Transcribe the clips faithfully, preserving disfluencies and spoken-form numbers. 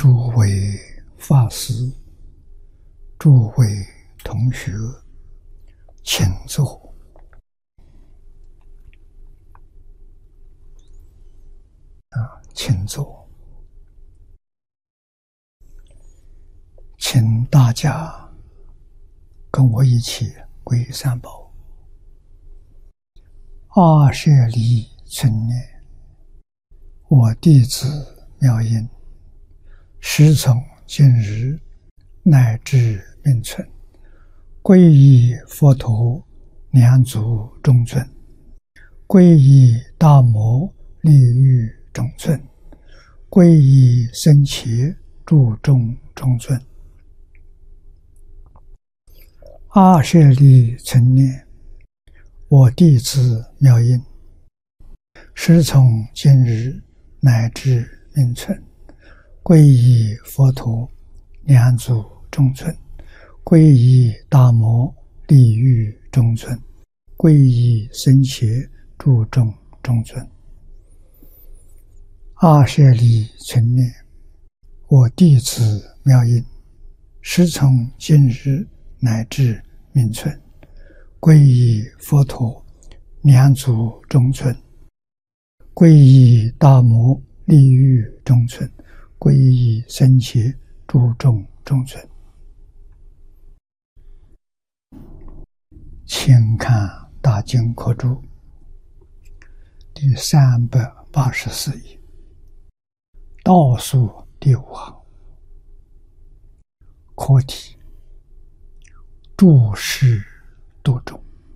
诸位法师、诸位同学，请坐。啊，请坐。请大家跟我一起皈依三宝。阿舍利存念，我弟子妙音，时从今日乃至命存，皈依佛陀两足中尊，皈依大摩利欲中尊，皈依僧伽注众中尊。阿舍利存念，我弟子妙音，时从今日乃至命存，皈依佛陀两足中尊，皈依大摩利欲中尊，皈依僧伽注众中尊。阿舍利存念，我弟子妙音，时从今日乃至命存，皈依佛陀两足中尊，皈依大摩利欲中尊，皈依僧伽注众中尊。请看大经科注第三百八十四页，倒数第五行，课题：注释度众。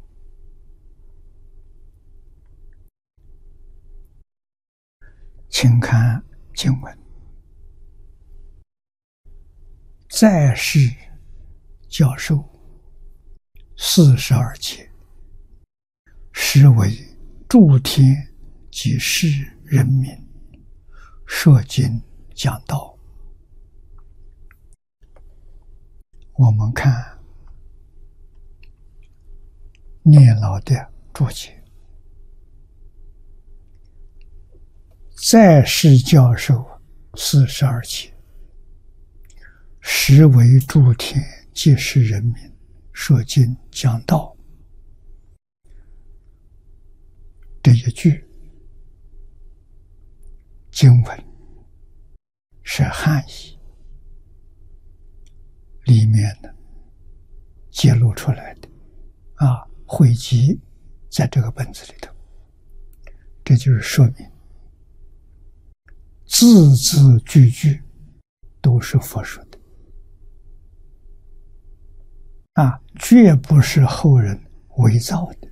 请看经文：在世教授四十二节，实为诸天及世人民说经讲道。我们看念老的注解：在世教授四十二节，实为诸天及世人民说经讲道。这一句经文是汉译里面的揭露出来的啊，汇集在这个本子里头。这就是说明字字句句都是佛说的啊，绝不是后人伪造的。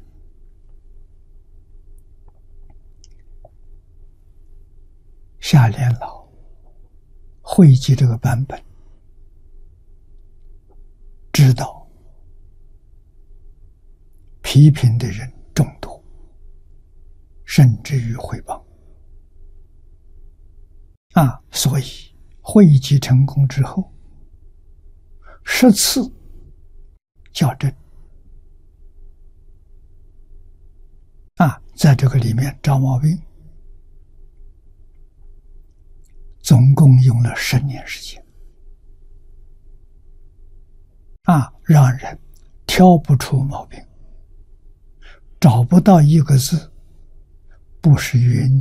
夏莲老汇集这个版本，知道批评的人众多，甚至于诽谤啊，所以汇集成功之后，十次校正啊，在这个里面找毛病，总共用了十年时间啊，让人挑不出毛病，找不到一个字不是原